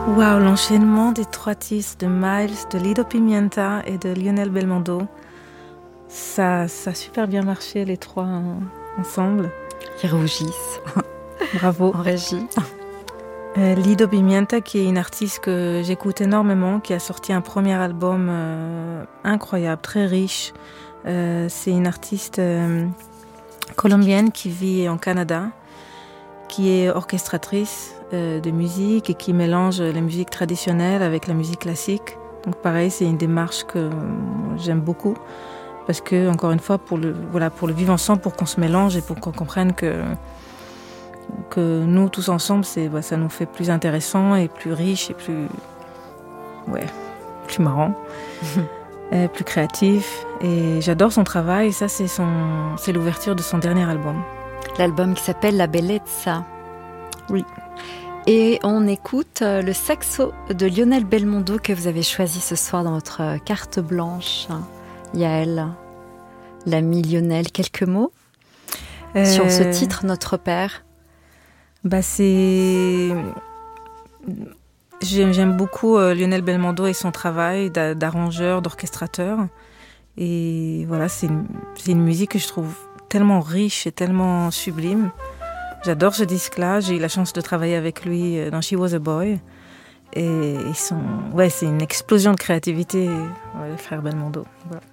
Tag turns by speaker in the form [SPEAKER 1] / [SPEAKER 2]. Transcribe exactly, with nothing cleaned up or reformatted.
[SPEAKER 1] Waouh, l'enchaînement des trois titres de Miles, de Lido Pimienta et de Lionel Belmondo, ça, ça a super bien marché les trois hein, ensemble.
[SPEAKER 2] Ils rougissent.
[SPEAKER 1] Bravo.
[SPEAKER 2] En régie.
[SPEAKER 1] Euh, Lido Pimienta, qui est une artiste que j'écoute énormément, qui a sorti un premier album euh, incroyable, très riche. Euh, c'est une artiste euh, colombienne qui vit en Canada, qui est orchestratrice euh, de musique et qui mélange la musique traditionnelle avec la musique classique. Donc pareil, c'est une démarche que euh, j'aime beaucoup parce que, encore une fois, pour le, voilà, pour le vivre ensemble, pour qu'on se mélange et pour qu'on comprenne que, que nous, tous ensemble, c'est, bah, ça nous fait plus intéressant et plus riche et plus, ouais, plus marrant, et plus créatif. Et j'adore son travail. Et ça, c'est, son, c'est l'ouverture de son dernier album.
[SPEAKER 2] L'album qui s'appelle La Bellezza.
[SPEAKER 1] Oui.
[SPEAKER 2] Et on écoute le saxo de Lionel Belmondo que vous avez choisi ce soir dans votre carte blanche. Yael, l'ami Lionel, quelques mots euh... sur ce titre, Notre Père.
[SPEAKER 1] Bah c'est... J'aime, j'aime beaucoup euh, Lionel Belmondo et son travail d'a- d'arrangeur, d'orchestrateur. Et voilà, c'est une, c'est une musique que je trouve tellement riche et tellement sublime. J'adore ce disque-là. J'ai eu la chance de travailler avec lui dans She Was a Boy. Et ils sont... ouais, c'est une explosion de créativité, ouais, les frères Belmondo. Voilà.